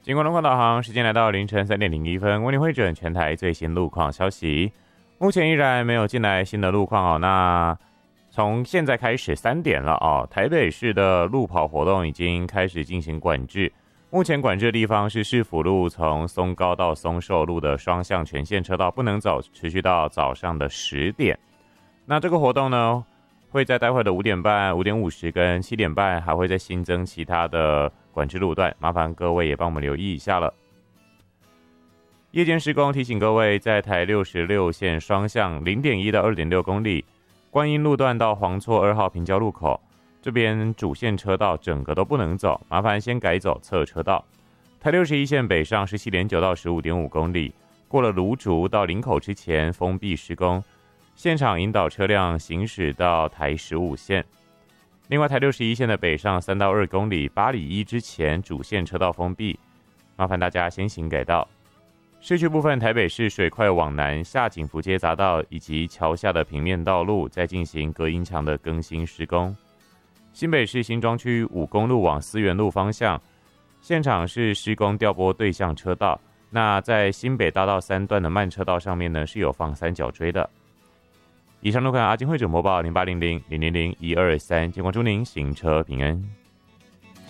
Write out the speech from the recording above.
经过路况导航，时间来到凌晨3:01，为您汇整全台最新路况消息。目前依然没有进来新的路况哦。那从现在开始3点了哦，台北市的路跑活动已经开始进行管制。目前管制的地方是市府路从松高到松寿路的双向全线车道不能走，持续到早上的10点。那这个活动呢，会在待会的5点半、5点50跟7点半，还会再新增其他的管制路段，麻烦各位也帮我们留意一下了。夜间施工提醒各位，在台66线双向0.1到2.6公里，观音路段到黄厝2号平交路口，这边主线车道整个都不能走，麻烦先改走侧车道。台61线北上17.9到15.5公里，过了芦竹到林口之前封闭施工，现场引导车辆行驶到台15线。另外台61线的北上3到2公里，八里一之前主线车道封闭，麻烦大家先行改道。市区部分，台北市水快往南下景福街匝道以及桥下的平面道路在进行隔音墙的更新施工。新北市新庄区5公路往思源路方向，现场是施工调拨对向车道，那在新北大道3段的慢车道上面呢，是有放三角锥的。以上路况阿金会者播报0800000123，监管祝您行车平安。